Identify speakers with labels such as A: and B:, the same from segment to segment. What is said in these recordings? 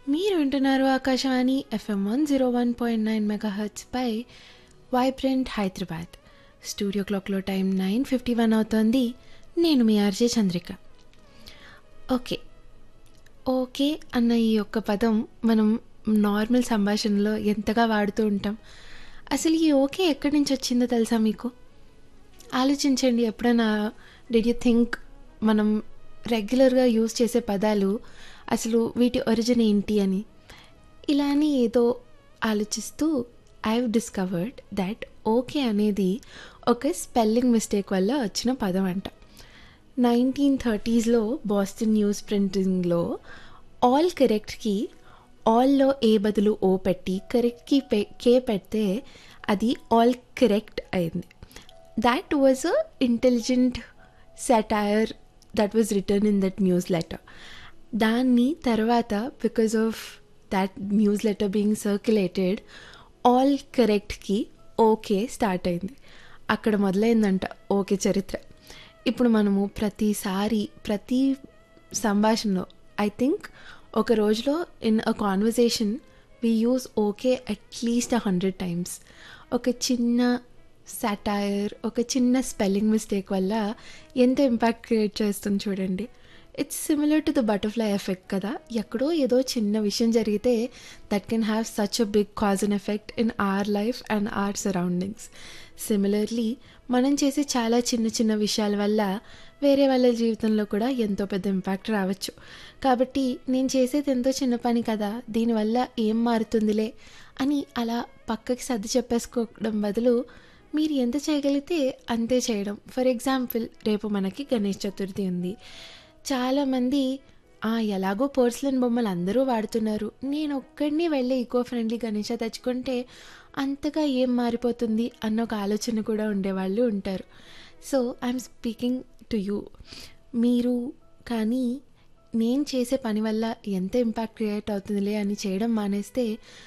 A: మీరు వింటున్నారు Akashvani FM 101.9 megahertz పై vibrant Hyderabad. Studio క్లాక్లో టైం 9:51 అవుతోంది. నేను మీ ఆర్జే చంద్రిక. ఓకే ఓకే అన్న ఈ ఒక్క పదం మనం నార్మల్ సంభాషణలో ఎంతగా వాడుతూ ఉంటాం. అసలు ఈ ఓకే ఎక్కడి నుంచి వచ్చిందో తెలుసా మీకు? ఆలోచించండి. ఎప్పుడైనా డిడ్ యూ థింక్ మనం రెగ్యులర్గా యూజ్ చేసే పదాలు అసలు వీటి ఒరిజిన్ ఏంటి అని? ఇలా అని ఏదో ఆలోచిస్తూ I have discovered that okay అనేది ఒక స్పెల్లింగ్ మిస్టేక్ వల్ల వచ్చిన పదం అంట. 1930s బాస్టన్ న్యూస్ ప్రింటింగ్లో ఆల్ కరెక్ట్కి ఆల్లో ఏ బదులు ఓ పెట్టి కరెక్ట్కి కే పెడితే అది ఆల్ కరెక్ట్ అయింది. That was a intelligent satire that was written in that newsletter. దాన్ని తర్వాత because of that newsletter being circulated, all కరెక్ట్కి okay start అయింది. అక్కడ మొదలైందంట ఓకే చరిత్ర. ఇప్పుడు మనము ప్రతిసారి ప్రతి సంభాషణలో ఐ థింక్ ఒక రోజులో in a conversation we use okay at least 100 times. ఒక చిన్న సాటైర్, ఒక చిన్న స్పెల్లింగ్ మిస్టేక్ వల్ల ఎంత ఇంపాక్ట్ క్రియేట్ చేస్తుంది చూడండి. It's similar to the butterfly effect కదా. ఎక్కడో ఏదో చిన్న విషయం జరిగితే that can have such a big cause and effect in our life and hour surroundings. Similarly మనం చేసే చాలా చిన్న చిన్న విషయాల వల్ల వేరే వాళ్ళ జీవితంలో కూడా ఎంతో పెద్ద ఇంపాక్ట్ రావచ్చు. కాబట్టి నేను చేసేది ఎంతో చిన్న పని కదా, దీనివల్ల ఏం మారుతుందిలే అని అలా పక్కకి సర్ది చెప్పేసుకోవడం బదులు మీరు ఎంత చేయగలిగితే అంతే చేయడం. ఫర్ ఎగ్జాంపుల్, రేపు మనకి గణేష్ చతుర్థి ఉంది. చాలామంది ఎలాగో పోర్సిలన్ బొమ్మలు అందరూ వాడుతున్నారు, నేను ఒక్కడిని వెళ్ళి ఈకో ఫ్రెండ్లీ గణేష తెచ్చుకుంటే అంతగా ఏం మారిపోతుంది అన్న ఒక ఆలోచన కూడా ఉండేవాళ్ళు ఉంటారు. So I'm speaking to you. మీరు కానీ నేను చేసే పని వల్ల ఎంత ఇంపాక్ట్ క్రియేట్ అవుతుందిలే అని చేయడం మానేస్తే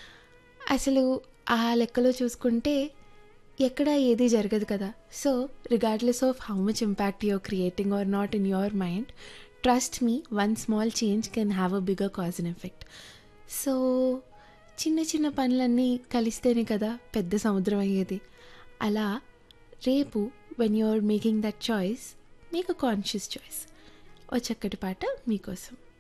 A: అసలు ఆ లెక్కలో చూసుకుంటే ఎక్కడ ఏది జరగదు కదా. So regardless of how much impact you're creating are not in your mind, trust me, one small change can have a bigger cause and effect. So చిన్న చిన్న పనులన్నీ కలిస్తేనే కదా పెద్ద సముద్రం అయ్యేది. అలా రేపు when you're making that choice, make a conscious choice. ఓ చక్కటి పాట మీకోసం.